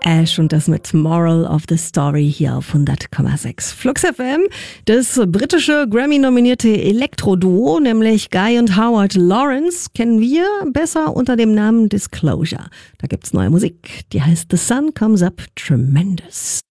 Ash und das mit Moral of the Story hier auf 100,6 Flux FM. Das britische Grammy-nominierte Elektro-Duo, nämlich Guy und Howard Lawrence, kennen wir besser unter dem Namen Disclosure. Da gibt's neue Musik, die heißt The Sun Comes Up Tremendous.